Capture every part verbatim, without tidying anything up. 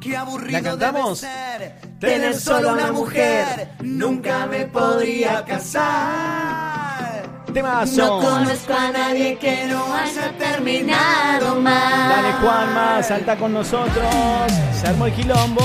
Qué aburrido ¿La cantamos? debe ser tener solo una mujer. Nunca me podría casar. Temazo. No conozco a nadie que no haya terminado mal. Dale, Juanma, salta con nosotros. Se armó el quilombo.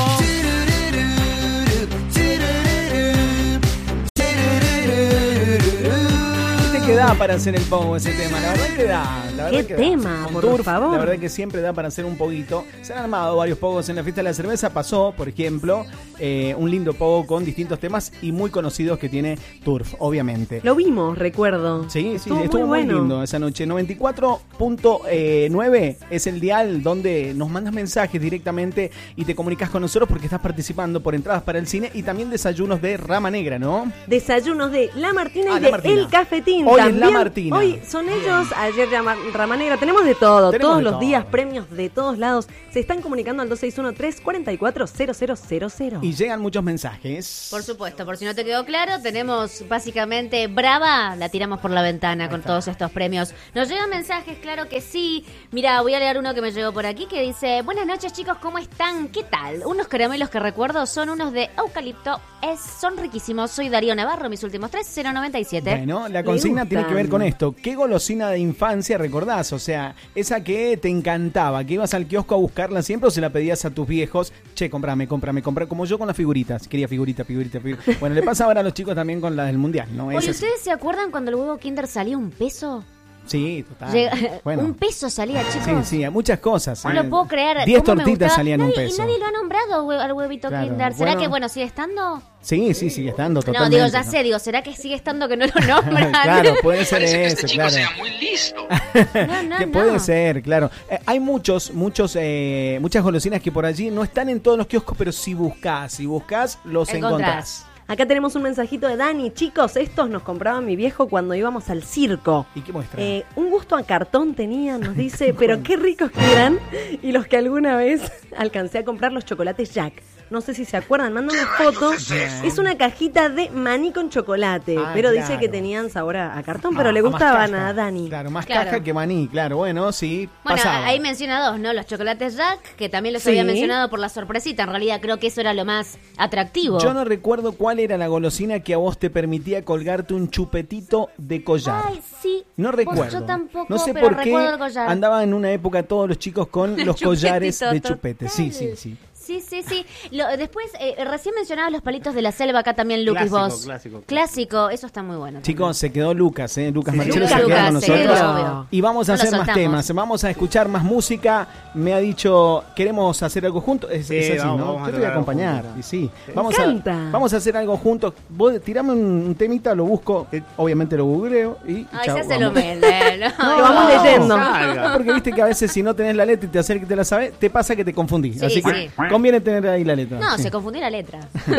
Que da para hacer el pogo ese tema, la verdad que da. La verdad ¿Qué que tema, da. por Turf, favor? La verdad que siempre da para hacer un poguito. Se han armado varios pogos en la fiesta de la cerveza. Pasó, por ejemplo, eh, un lindo pogo con distintos temas y muy conocidos que tiene Turf, obviamente. Lo vimos, recuerdo. Sí, sí, estuvo, estuvo muy, muy bueno. lindo esa noche. noventa y cuatro punto nueve es el dial donde nos mandas mensajes directamente y te comunicas con nosotros porque estás participando por entradas para el cine y también desayunos de Rama Negra, ¿no? Desayunos de La Martina Ah, y La de Martina. El Cafetín. Hoy es también. La Martina. Hoy son ellos, ayer Rama, Rama Negra. Tenemos de todo, Tenemos todos de los todo. días, premios de todos lados. Se están comunicando al dos seis uno, tres cuatro cuatro, cero cero cero cero. Y llegan muchos mensajes. Por supuesto, por si no te quedó claro, tenemos básicamente Brava, la tiramos por la ventana con todos estos premios. Nos llegan mensajes, claro que sí. Mira, voy a leer uno que me llegó por aquí que dice: buenas noches chicos, ¿cómo están? ¿Qué tal? Unos caramelos que recuerdo son unos de eucalipto, es, son riquísimos. Soy Darío Navarro, mis últimos tres, cero noventa y siete. Bueno, la consigna tiene que ver con esto. ¿Qué golosina de infancia recordás? O sea, esa que te encantaba, que ibas al kiosco a buscarla siempre o se la pedías a tus viejos. Che, comprame, comprame, comprame. Como yo con las figuritas. Quería figurita, figurita, figurita. Bueno, le pasa ahora a los chicos también con la del mundial, ¿no? Oye, Es así. ¿ustedes se acuerdan cuando el huevo Kinder salía un peso? Sí, total. Llega- Bueno. Un peso salía, chicos. Sí, sí, muchas cosas. No lo puedo creer. Diez ¿Cómo me tortitas gustaba? salían un Nadie- peso. Y nadie lo ha nombrado hue- al huevito Claro, Kinder. ¿Será bueno. que, bueno, sigue estando? Sí, sí, sigue estando No, totalmente. digo, ya sé, digo, ¿será que sigue estando que no lo nombran? Claro, puede ser Parece que eso, este chico claro. sea muy listo. No, no, que no. puede ser, claro. Eh, hay muchos, muchos, eh, muchas golosinas que por allí no están en todos los kioscos, pero si buscas, si buscas, los Encontrás. encontrás. Acá tenemos un mensajito de Dani. Chicos, estos nos compraba mi viejo cuando íbamos al circo. ¿Y qué muestra? Eh, un gusto a cartón tenían, nos dice, pero qué ricos que eran. Y los que alguna vez alcancé a comprar los chocolates Jack. No sé si se acuerdan, manda una foto. Es una cajita de maní con chocolate. Ah, pero claro. dice que tenían sabor a, a cartón, pero Ah, le a más gustaban caja. a Dani. Claro, más Claro. caja que maní, claro. Bueno, sí, Bueno, pasaba. ahí menciona dos, ¿no? Los chocolates Jack, que también los Sí. había mencionado por la sorpresita. En realidad creo que eso era lo más atractivo. Yo no recuerdo cuál era la golosina que a vos te permitía colgarte un chupetito de collar. Ay, sí. No Vos, recuerdo. yo tampoco, no sé pero por qué recuerdo el collar. andaban en una época todos los chicos con los collares de Chupetito chupete. total. Sí, sí, sí. Sí, sí, sí. Lo- después, eh, recién mencionabas los palitos de la selva, acá también, Lucas, Clásico, vos. clásico, Clásico, eso está muy bueno. Chicos, se quedó Lucas, ¿eh? Lucas Sí. Marchelo Lucas, se queda con Lucas, se nosotros. quedó, obvio. Y vamos a No lo hacer más soltamos. temas, vamos a escuchar más música. Me ha dicho, ¿queremos hacer algo juntos? Es, Sí, es así, vamos, ¿no? vamos a Yo te voy a tocar algo acompañar. juntos. Y sí, Me vamos encanta. a, vamos a hacer algo juntos. Vos tirame un, un temita, lo busco, eh, obviamente lo googleo y Ay, chau, se hace lo vamos. mele, ¿no? Lo vamos leyendo. Salga. Porque viste que a veces si no tenés la letra y te hacer que te la sabes, te pasa que te confundís. Sí, Así que sí. conviene tener ahí la letra. No, Sí. se confundió la letra.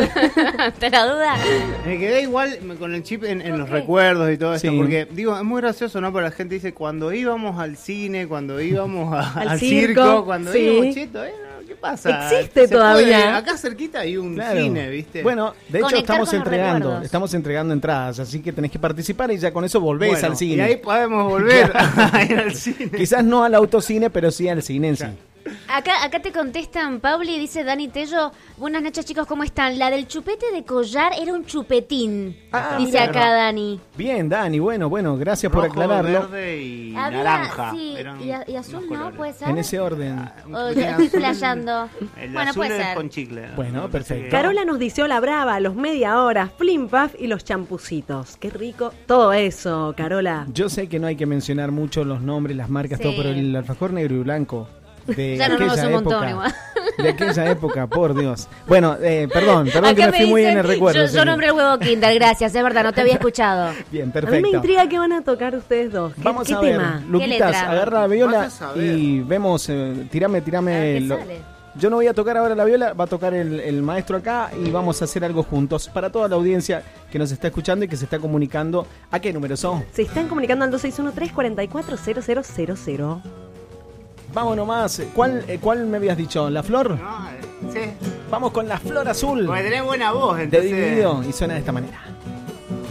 ¿Te la duda? Me quedé igual con el chip en, en los qué? recuerdos y todo esto, Sí. porque digo, es muy gracioso, ¿no? Pero la gente dice, cuando íbamos al cine, cuando íbamos a- Al al circo, circo, cuando sí. íbamos, che, todavía no, ¿qué pasa? Existe Se todavía. puede, acá cerquita hay un Claro. cine, ¿viste? Bueno, de hecho Conectar estamos con los entregando, recuerdos. estamos entregando entradas, así que tenés que participar y ya con eso volvés Bueno, al cine. y ahí podemos volver a ir al cine. Quizás no al autocine, pero sí al cine en sí. Acá, acá te contestan, Pauli, dice Dani Tello, buenas noches chicos, ¿cómo están? La del chupete de collar era un chupetín, Ah, dice mira. acá Dani. Bien, Dani, bueno, bueno, gracias por Rojo, aclararlo. verde y Había- naranja. sí, Eran y, a- y azul, los ¿no? colores. ¿Puede ser? En ese orden. Un O chupetín ya estoy azul. flasheando. El Bueno, azul puede es ser. con chicle. Bueno, Me parece perfecto. que- Carola nos dice la brava, los media hora, flim puff y los champucitos. Qué rico. Todo eso, Carola. Yo sé que no hay que mencionar mucho los nombres, las marcas, Sí. todo, pero el alfajor negro y blanco de Ya no nos aquella un montón época, igual. de aquella época, por Dios. Bueno, eh, perdón, perdón Acá que me me fui muy en dicen, el recuerdo. Yo, yo señor. nombré el huevo Kinder, gracias, es verdad, no te había escuchado. Bien, A mí perfecto. me intriga qué van a tocar ustedes dos. ¿Qué, Vamos qué a ver, tema? ¿Qué Luquitas, letra? agarra la viola Vas a saber. y vemos, eh, tirame, A ver tirame. qué lo- sale. Yo no voy a tocar ahora la viola, va a tocar el, el maestro acá y vamos a hacer algo juntos. Para toda la audiencia que nos está escuchando y que se está comunicando, ¿a qué número son? Se están comunicando al dos seis uno, tres cuatro cuatro, cero cero cero cero. Vamos nomás, ¿cuál, eh, cuál me habías dicho? ¿La flor? No, eh, sí. Vamos con la flor azul Porque tenés buena voz, de entonces. Dividido y suena de esta manera.